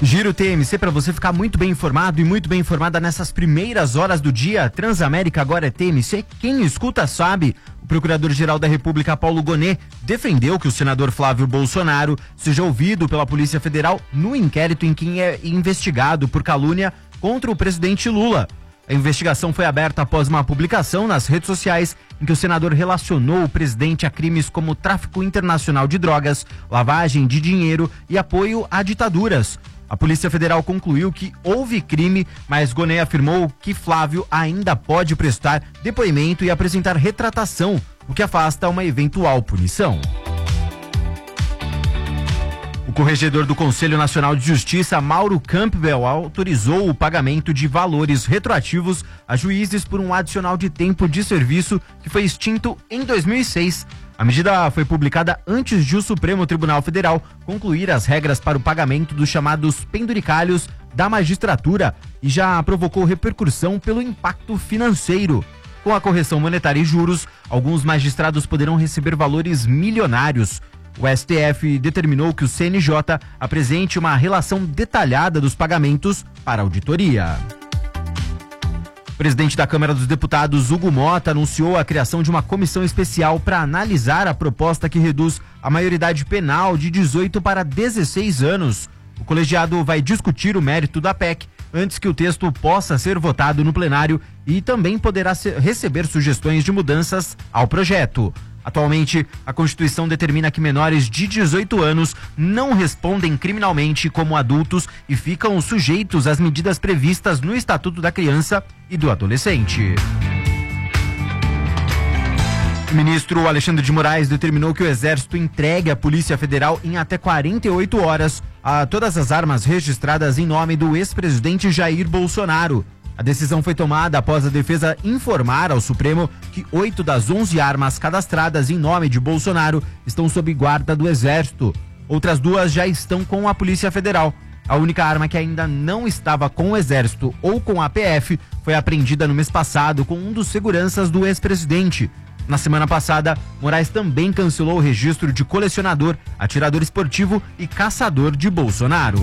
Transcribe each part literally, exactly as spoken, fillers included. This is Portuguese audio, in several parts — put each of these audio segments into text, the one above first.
Giro T M C para você ficar muito bem informado e muito bem informada nessas primeiras horas do dia. Transamérica agora é T M C, quem escuta sabe. O Procurador-Geral da República, Paulo Gonet, defendeu que o senador Flávio Bolsonaro seja ouvido pela Polícia Federal no inquérito em que é investigado por calúnia contra o presidente Lula. A investigação foi aberta após uma publicação nas redes sociais em que o senador relacionou o presidente a crimes como tráfico internacional de drogas, lavagem de dinheiro e apoio a ditaduras. A Polícia Federal concluiu que houve crime, mas Gonet afirmou que Flávio ainda pode prestar depoimento e apresentar retratação, o que afasta uma eventual punição. O corregedor do Conselho Nacional de Justiça, Mauro Campbell, autorizou o pagamento de valores retroativos a juízes por um adicional de tempo de serviço que foi extinto em dois mil e seis. A medida foi publicada antes de o Supremo Tribunal Federal concluir as regras para o pagamento dos chamados penduricalhos da magistratura e já provocou repercussão pelo impacto financeiro. Com a correção monetária e juros, alguns magistrados poderão receber valores milionários. O S T F determinou que o C N J apresente uma relação detalhada dos pagamentos para a auditoria. O presidente da Câmara dos Deputados, Hugo Motta, anunciou a criação de uma comissão especial para analisar a proposta que reduz a maioridade penal de dezoito para dezesseis anos. O colegiado vai discutir o mérito da P E C antes que o texto possa ser votado no plenário e também poderá ser, receber sugestões de mudanças ao projeto. Atualmente, a Constituição determina que menores de dezoito anos não respondem criminalmente como adultos e ficam sujeitos às medidas previstas no Estatuto da Criança e do Adolescente. O ministro Alexandre de Moraes determinou que o Exército entregue à Polícia Federal em até quarenta e oito horas a todas as armas registradas em nome do ex-presidente Jair Bolsonaro. A decisão foi tomada após a defesa informar ao Supremo que oito das onze armas cadastradas em nome de Bolsonaro estão sob guarda do Exército. Outras duas já estão com a Polícia Federal. A única arma que ainda não estava com o Exército ou com a P F foi apreendida no mês passado com um dos seguranças do ex-presidente. Na semana passada, Moraes também cancelou o registro de colecionador, atirador esportivo e caçador de Bolsonaro.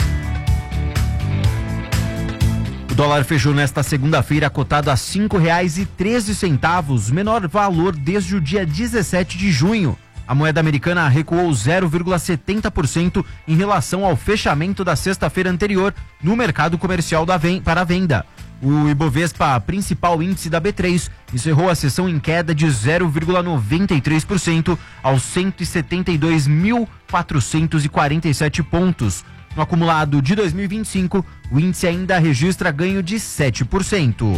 O dólar fechou nesta segunda-feira cotado a cinco reais e treze centavos, menor valor desde o dia dezessete de junho. A moeda americana recuou zero vírgula setenta por cento em relação ao fechamento da sexta-feira anterior no mercado comercial da ven- para a venda. O Ibovespa, principal índice da B três, encerrou a sessão em queda de zero vírgula noventa e três por cento aos cento e setenta e dois mil quatrocentos e quarenta e sete pontos. No acumulado de dois mil e vinte e cinco, o índice ainda registra ganho de sete por cento.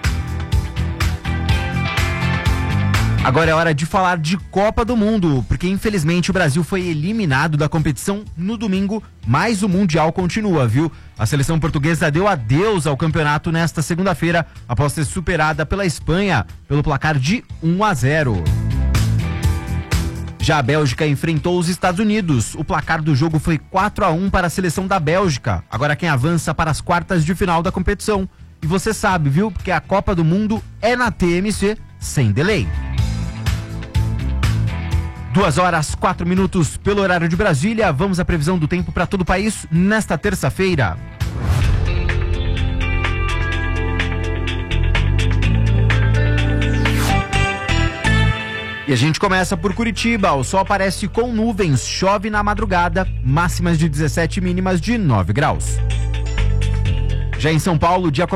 Agora é hora de falar de Copa do Mundo, porque infelizmente o Brasil foi eliminado da competição no domingo, mas o Mundial continua, viu? A seleção portuguesa deu adeus ao campeonato nesta segunda-feira, após ser superada pela Espanha pelo placar de um a zero. Já a Bélgica enfrentou os Estados Unidos. O placar do jogo foi quatro a um para a seleção da Bélgica. Agora quem avança para as quartas de final da competição. E você sabe, viu? Porque a Copa do Mundo é na T M C sem delay. Duas horas, quatro minutos pelo horário de Brasília. Vamos à previsão do tempo para todo o país nesta terça-feira. E a gente começa por Curitiba. O sol aparece com nuvens, chove na madrugada, máximas de dezessete, mínimas de nove graus. Já em São Paulo, o dia